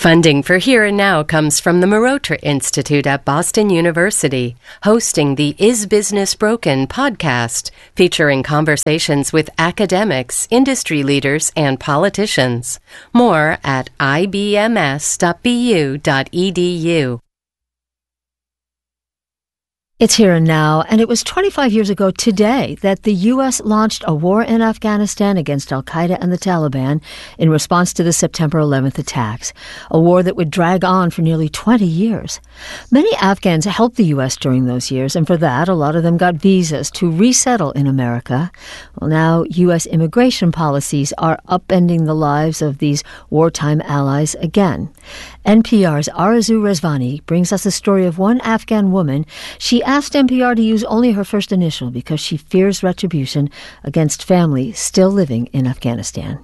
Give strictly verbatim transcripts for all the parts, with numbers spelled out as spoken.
Funding for Here and Now comes from the Marotra Institute at Boston University, hosting the Is Business Broken podcast, featuring conversations with academics, industry leaders, and politicians. More at I B M S dot B U dot E D U. It's Here and Now, and it was twenty-five years ago today that the U S launched a war in Afghanistan against al-Qaeda and the Taliban in response to the September eleventh attacks, a war that would drag on for nearly twenty years. Many Afghans helped the U S during those years, and for that, a lot of them got visas to resettle in America. Well, now U S immigration policies are upending the lives of these wartime allies again. N P R's Arzu Rezvani brings us the story of one Afghan woman. She asked N P R to use only her first initial because she fears retribution against family still living in Afghanistan.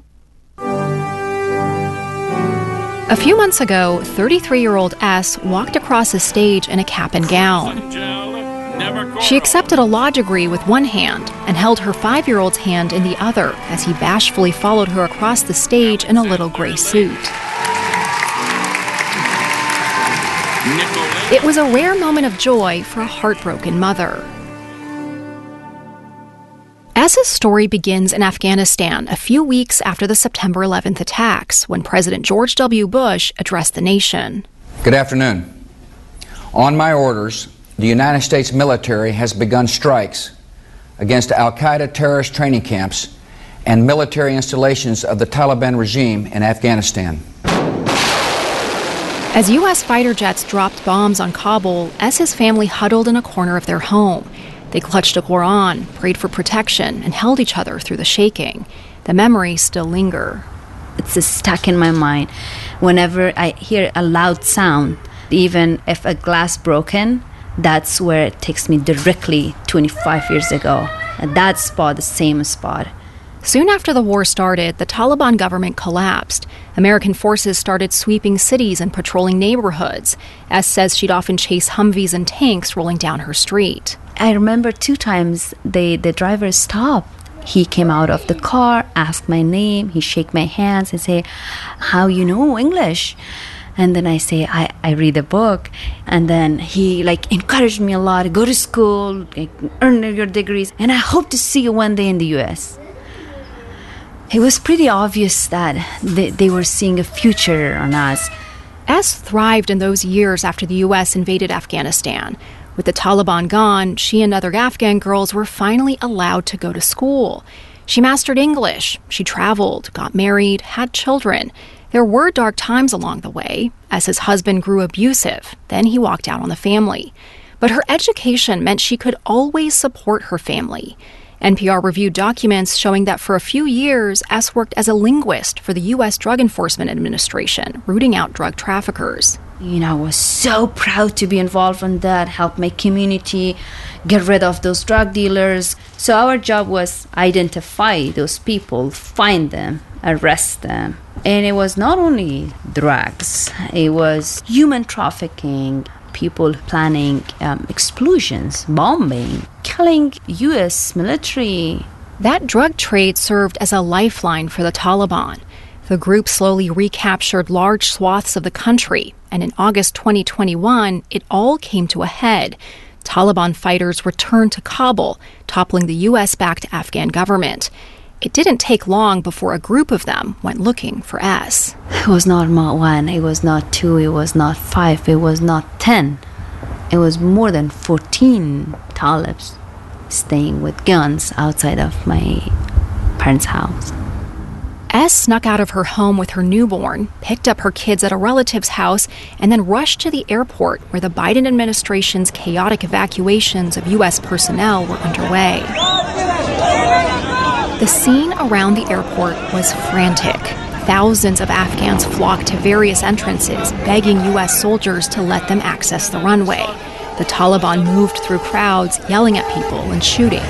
A few months ago, thirty-three-year-old S walked across a stage in a cap and gown. She accepted a law degree with one hand and held her five-year-old's hand in the other as he bashfully followed her across the stage in a little gray suit. It was a rare moment of joy for a heartbroken mother. S's story begins in Afghanistan a few weeks after the September eleventh attacks, when President George W. Bush addressed the nation. Good afternoon. On my orders, the United States military has begun strikes against al-Qaeda terrorist training camps and military installations of the Taliban regime in Afghanistan. As U S fighter jets dropped bombs on Kabul, S's family huddled in a corner of their home. They clutched a Quran, prayed for protection, and held each other through the shaking. The memories still linger. It's just stuck in my mind. Whenever I hear a loud sound, even if a glass broken, that's where it takes me directly twenty-five years ago. At that spot, the same spot. Soon after the war started, the Taliban government collapsed. American forces started sweeping cities and patrolling neighborhoods. S says she'd often chase Humvees and tanks rolling down her street. I remember two times they, the driver stopped. He came out of the car, asked my name, he shake my hands and say, "How you know English?" And then I say, I, I read a book. And then he like encouraged me a lot, go to school, like, earn your degrees, and I hope to see you one day in the U S It was pretty obvious that they, they were seeing a future on us. S thrived in those years after the U S invaded Afghanistan. With the Taliban gone, she and other Afghan girls were finally allowed to go to school. She mastered English, she traveled, got married, had children. There were dark times along the way, as his husband grew abusive. Then he walked out on the family. But her education meant she could always support her family. N P R reviewed documents showing that for a few years, S worked as a linguist for the U S Drug Enforcement Administration, rooting out drug traffickers. You know, I was so proud to be involved in that, help my community, get rid of those drug dealers. So our job was identify those people, find them, arrest them. And it was not only drugs, it was human trafficking, people planning um, explosions, bombing, killing U S military. That drug trade served as a lifeline for the Taliban. The group slowly recaptured large swaths of the country, and in August twenty twenty-one, it all came to a head. Taliban fighters returned to Kabul, toppling the U S-backed Afghan government. It didn't take long before a group of them went looking for S. It was not one, it was not two, it was not five, it was not ten. It was more than fourteen Talibs staying with guns outside of my parents' house. S snuck out of her home with her newborn, picked up her kids at a relative's house, and then rushed to the airport where the Biden administration's chaotic evacuations of U S personnel were underway. The scene around the airport was frantic. Thousands of Afghans flocked to various entrances, begging U S soldiers to let them access the runway. The Taliban moved through crowds, yelling at people and shooting.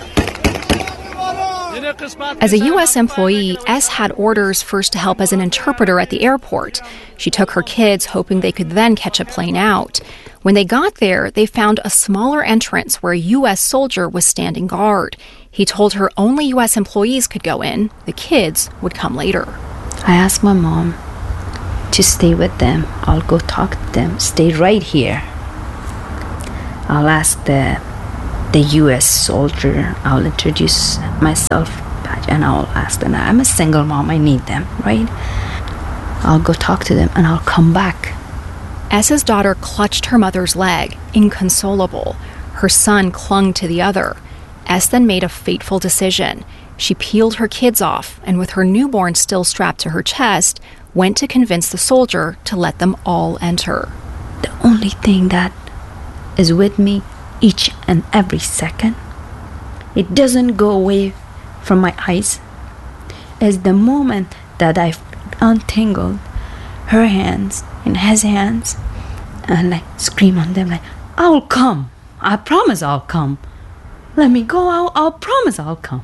As a U S employee, S had orders first to help as an interpreter at the airport. She took her kids, hoping they could then catch a plane out. When they got there, they found a smaller entrance where a U S soldier was standing guard. He told her only U S employees could go in. The kids would come later. I asked my mom, to stay with them. I'll go talk to them. Stay right here. I'll ask the the U S soldier. I'll introduce myself and I'll ask them. I'm a single mom. I need them, right? I'll go talk to them and I'll come back. S's daughter clutched her mother's leg, inconsolable. Her son clung to the other. S then made a fateful decision. She peeled her kids off and, with her newborn still strapped to her chest, went to convince the soldier to let them all enter. The only thing that is with me each and every second, it doesn't go away from my eyes, is the moment that I've untangled her hands in his hands and like scream on them like, I'll come. I promise I'll come. Let me go. I'll, I'll promise I'll come.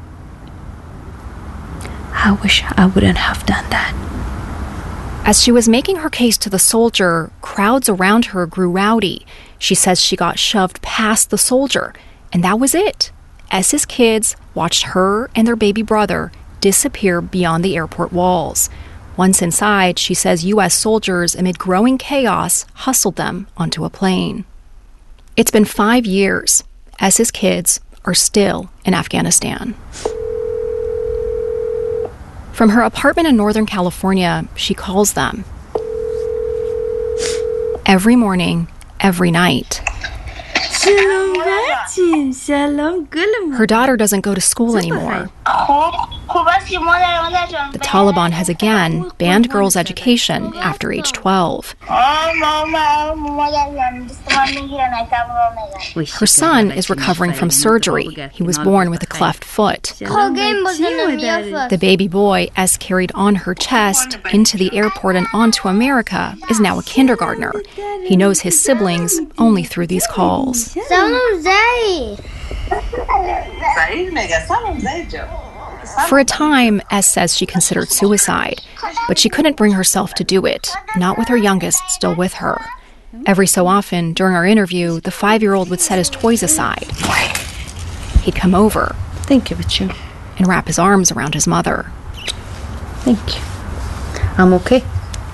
I wish I wouldn't have done that. As she was making her case to the soldier, crowds around her grew rowdy. She says she got shoved past the soldier, and that was it. S's kids watched her and their baby brother disappear beyond the airport walls. Once inside, she says U S soldiers, amid growing chaos, hustled them onto a plane. It's been five years. S's kids are still in Afghanistan. From her apartment in Northern California, she calls them. Every morning, every night. Her daughter doesn't go to school anymore. The Taliban has again banned girls' education after age twelve. Her son is recovering from surgery. He was born with a cleft foot. The baby boy S carried on her chest into the airport and onto America is now a kindergartner. He knows his siblings only through these calls. For a time, S says she considered suicide, but she couldn't bring herself to do it, not with her youngest still with her. Every so often, during our interview, the five-year-old would set his toys aside. He'd come over. Thank you, Bichu. And wrap his arms around his mother. Thank you. I'm okay.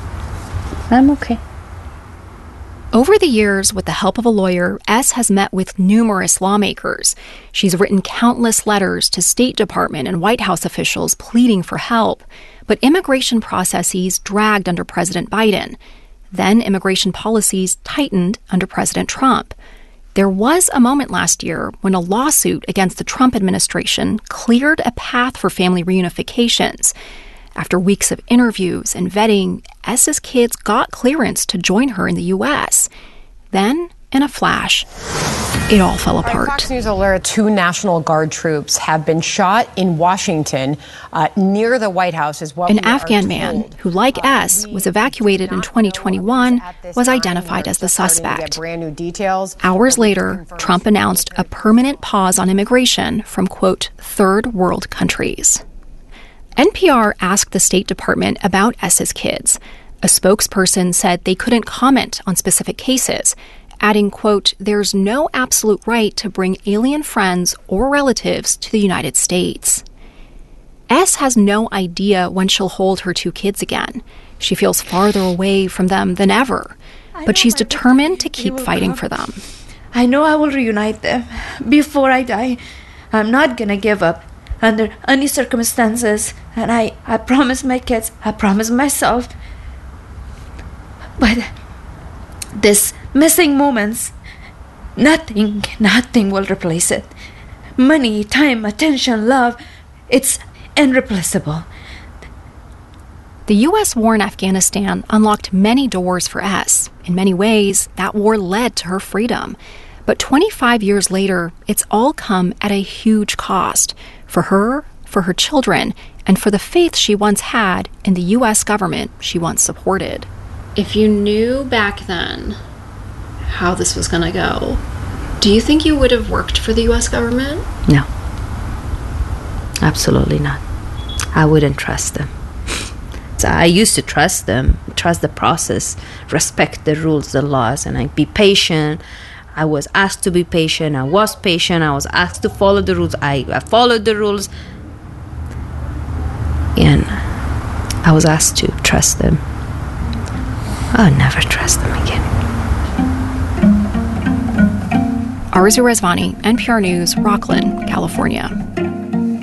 I'm okay. Over the years, with the help of a lawyer, S has met with numerous lawmakers. She's written countless letters to State Department and White House officials pleading for help. But immigration processes dragged under President Biden. Then immigration policies tightened under President Trump. There was a moment last year when a lawsuit against the Trump administration cleared a path for family reunifications. After weeks of interviews and vetting, S's kids got clearance to join her in the U S. Then, in a flash, it all fell apart. Right, Fox News alert: two National Guard troops have been shot in Washington uh, near the White House. Is what An Afghan man who, like uh, S, was evacuated in twenty twenty-one was identified as the suspect. Brand new details. Hours later, Trump announced a permanent pause on immigration from, quote, third world countries. N P R asked the State Department about S's kids. A spokesperson said they couldn't comment on specific cases, adding, quote, there's no absolute right to bring alien friends or relatives to the United States. S has no idea when she'll hold her two kids again. She feels farther away from them than ever, but she's determined to keep fighting for them. I know I will reunite them before I die. I'm not gonna give up under any circumstances, and I, I promise my kids, I promise myself. But this missing moments, nothing, nothing will replace it. Money, time, attention, love, it's irreplaceable. The U S war in Afghanistan unlocked many doors for S. In many ways, that war led to her freedom. But twenty-five years later, it's all come at a huge cost. For her, for her children, and for the faith she once had in the U S government she once supported. If you knew back then how this was going to go, do you think you would have worked for the U S government? No. Absolutely not. I wouldn't trust them. I used to trust them, trust the process, respect the rules, the laws, and I'd be patient. I was asked to be patient. I was patient. I was asked to follow the rules. I, I followed the rules. And I was asked to trust them. I'll never trust them again. Arzu Rezvani, N P R News, Rockland, California.